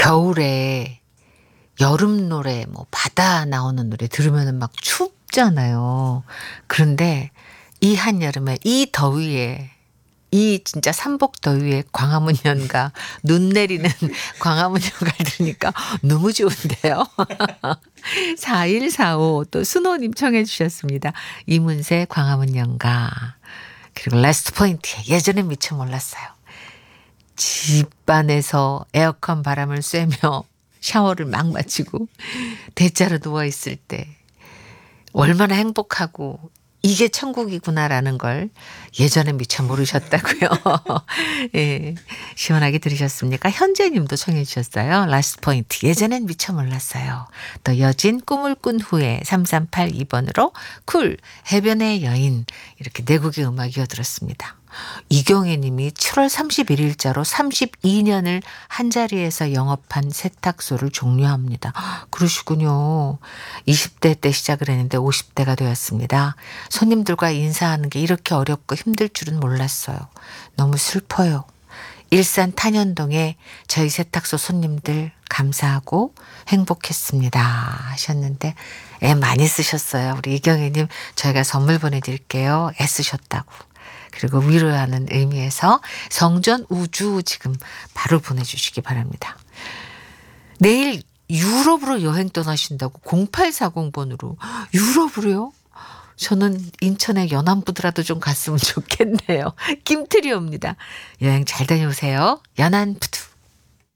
겨울에 여름 노래, 뭐 바다 나오는 노래 들으면은 막 춥잖아요. 그런데 이 한여름에 이 더위에 이 진짜 삼복 더위에 광화문 연가 눈 내리는 광화문 연가를 들으니까 너무 좋은데요. 4145 또 순호님 청해 주셨습니다. 이문세 광화문 연가. 그리고 라스트 포인트 예전에 미처 몰랐어요. 집 안에서 에어컨 바람을 쐬며 샤워를 막 마치고 대자로 누워있을 때 얼마나 행복하고 이게 천국이구나라는 걸 예전에 미처 모르셨다고요. 예, 시원하게 들으셨습니까? 현재님도 청해 주셨어요. 라스트 포인트 예전엔 미처 몰랐어요. 또 여진 꿈을 꾼 후에 3382번으로 쿨 해변의 여인 이렇게 네 곡의 음악 이어들었습니다. 이경혜 님이 7월 31일자로 32년을 한자리에서 영업한 세탁소를 종료합니다. 그러시군요. 20대 때 시작을 했는데 50대가 되었습니다. 손님들과 인사하는 게 이렇게 어렵고 힘들 줄은 몰랐어요. 너무 슬퍼요. 일산 탄현동에 저희 세탁소 손님들 감사하고 행복했습니다 하셨는데 애 많이 쓰셨어요. 우리 이경혜님 저희가 선물 보내드릴게요. 애쓰셨다고. 그리고 위로하는 의미에서 성전 우주 지금 바로 보내주시기 바랍니다. 내일 유럽으로 여행 떠나신다고 0840번으로 유럽으로요? 저는 인천의 연안부두라도 좀 갔으면 좋겠네요. 김트리오입니다. 여행 잘 다녀오세요. 연안부두.